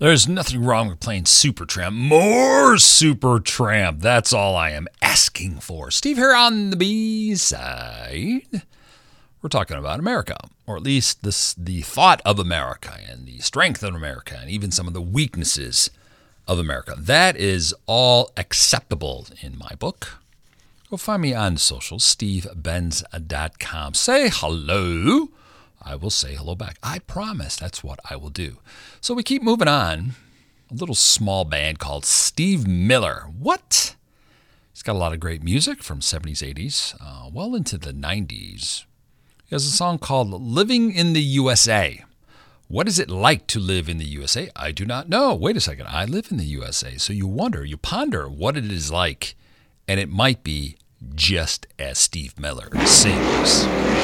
There's nothing wrong with playing Supertramp. More Supertramp. That's all I am asking for. Steve here on the B-side. We're talking about America, or at least the thought of America and the strength of America and even some of the weaknesses of America. That is all acceptable in my book. Go find me on social, stevebenz.com. Say hello. I will say hello back. I promise that's what I will do. So we keep moving on. A little small band called Steve Miller. What? He's got a lot of great music from 70s, 80s, well into the 90s. He has a song called Living in the USA. What is it like to live in the USA? I do not know. Wait a second. I live in the USA. So you ponder what it is like, and it might be just as Steve Miller sings.